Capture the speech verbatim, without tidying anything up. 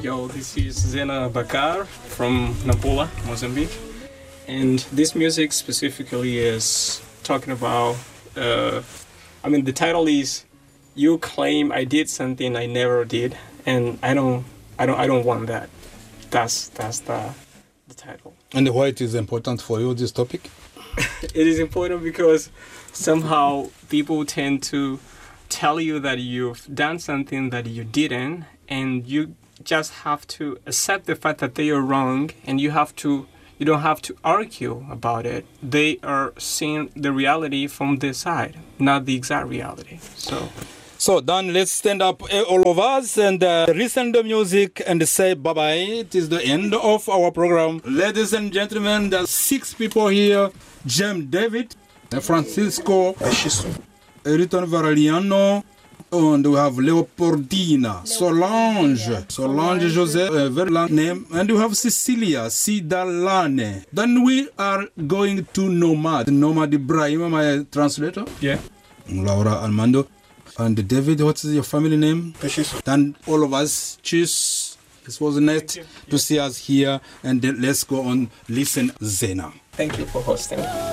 Yo, this is Zena Bakar from Nampula, Mozambique. And this music specifically is talking about, uh, I mean, the title is You Claim I Did Something I Never Did, and I don't, I don't, I don't want that. That's, that's the, the title. And why it is important for you, this topic? It is important because somehow people tend to tell you that you've done something that you didn't, and you just have to accept the fact that they are wrong, and you have to you don't have to argue about it. They are seeing the reality from their side, not the exact reality. So So then let's stand up, eh, all of us, and uh, listen to music and say bye-bye. It is the end of our program. Ladies and gentlemen, there are six people here. James David, Francisco, Riton Varaliano, and we have Leopoldina, Solange, Solange José, a very long name, and we have Cecilia Sidalane. Then we are going to Nomad. Nomad Ibrahim, my translator. yeah. Laura Armando. And David, what is your family name? Then all of us, cheers. It was nice to see us here, and then let's go on listen Zena. Thank you for hosting.